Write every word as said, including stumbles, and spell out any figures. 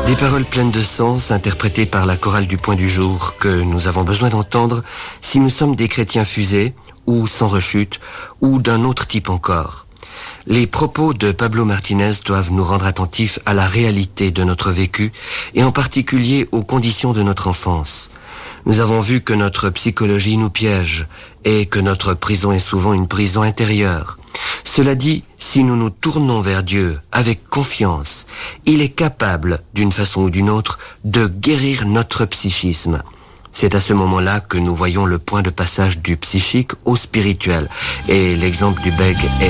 Des paroles pleines de sens, interprétées par la chorale du Point du Jour, que nous avons besoin d'entendre si nous sommes des chrétiens fusés, ou sans rechute, ou d'un autre type encore. Les propos de Pablo Martinez doivent nous rendre attentifs à la réalité de notre vécu, et en particulier aux conditions de notre enfance. Nous avons vu que notre psychologie nous piège, et que notre prison est souvent une prison intérieure. Cela dit, si nous nous tournons vers Dieu avec confiance, il est capable, d'une façon ou d'une autre, de guérir notre psychisme. C'est à ce moment-là que nous voyons le point de passage du psychique au spirituel. Et l'exemple du bègue est